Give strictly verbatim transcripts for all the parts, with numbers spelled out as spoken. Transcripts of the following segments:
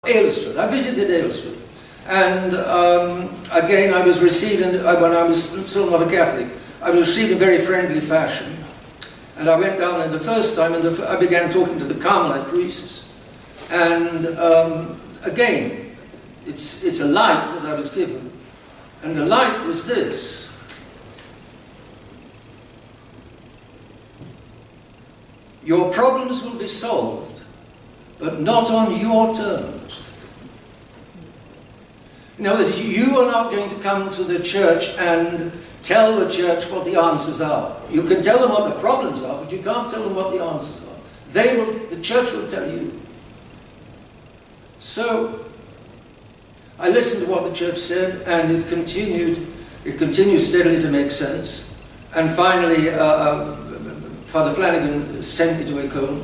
Aylesford. I visited Aylesford, and um, again I was received, in, when I was still not a Catholic, I was received in a very friendly fashion, and I went down there the first time and the, I began talking to the Carmelite priests, and um, again, it's, it's a light that I was given, and the light was this: your problems will be solved, but not on your terms. In other words, you are not going to come to the church and tell the church what the answers are. You can tell them what the problems are, but you can't tell them what the answers are. They will, the church will tell you. So, I listened to what the church said, and it continued, it continued steadily to make sense. And finally, uh, uh, Father Flanagan sent me to Acomb.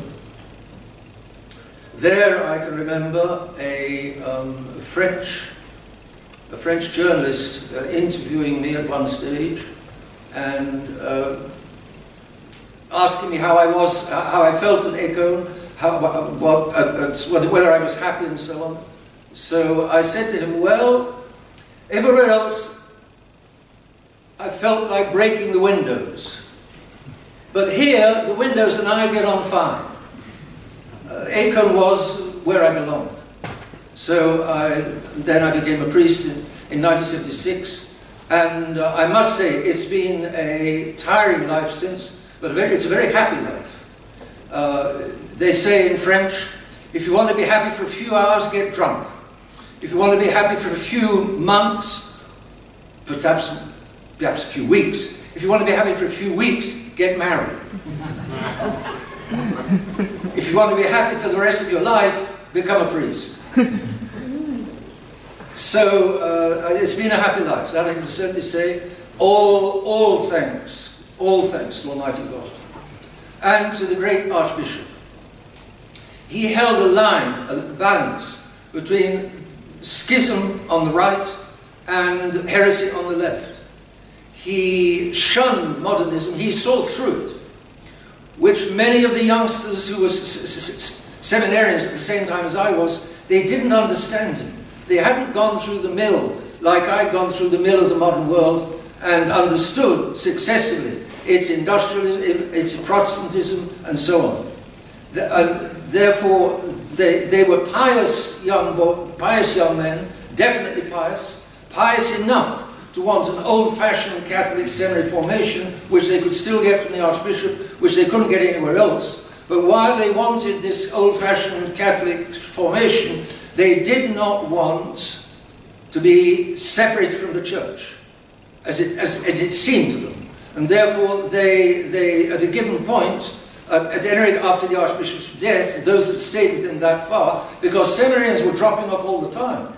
There I can remember a um, French, a French journalist uh, interviewing me at one stage and uh, asking me how I was, how I felt at Acomb, how, what, uh, uh, whether I was happy and so on. So I said to him, well, everywhere else I felt like breaking the windows, but here the windows and I get on fine. Uh, Acomb was where I belonged. So I, then I became a priest in, in nineteen seventy-six, and uh, I must say it's been a tiring life since, but a very, it's a very happy life. Uh, they say in French, if you want to be happy for a few hours, get drunk. If you want to be happy for a few months, perhaps, perhaps a few weeks, if you want to be happy for a few weeks, get married. If you want to be happy for the rest of your life, become a priest. So uh, it's been a happy life, that I can certainly say. All, all thanks, all thanks to Almighty God. And to the great Archbishop. He held a line, a balance between schism on the right and heresy on the left. He shunned modernism, he saw through it, which many of the youngsters who were seminarians at the same time as I was, they didn't understand him. They hadn't gone through the mill like I'd gone through the mill of the modern world and understood successively its industrialism, its Protestantism, and so on. The, uh, therefore, they, they were pious young, boy, pious young men, definitely pious, pious enough to want an old-fashioned Catholic seminary formation, which they could still get from the Archbishop, which they couldn't get anywhere else. But while they wanted this old-fashioned Catholic formation, they did not want to be separated from the Church, as it, as, as it seemed to them. And therefore, they, they at a given point, uh, at any rate after the Archbishop's death, those that stayed with him that far, because seminarians were dropping off all the time.